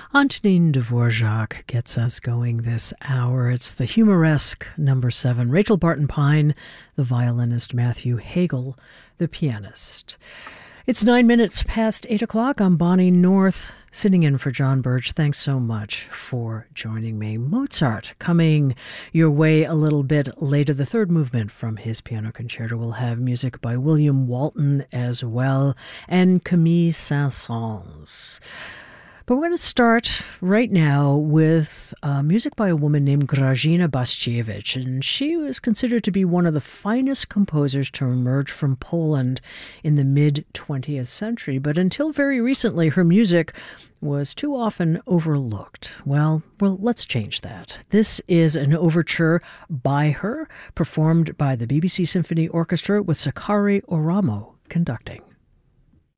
Antonin Dvorak gets us going this hour. It's the humoresque number 7. Rachel Barton Pine, the violinist. Matthew Hagel, the pianist. It's 9 minutes past 8 o'clock. I'm Bonnie North, sitting in for John Birch. Thanks so much for joining me. Mozart coming your way a little bit later. The third movement from his piano concerto will have music by William Walton as well, and Camille Saint-Saëns. But we're going to start right now with music by a woman named Grażyna Baszkiewicz, and she was considered to be one of the finest composers to emerge from Poland in the mid-20th century. But until very recently, her music was too often overlooked. Well, let's change that. This is an overture by her, performed by the BBC Symphony Orchestra with Sakari Oramo conducting.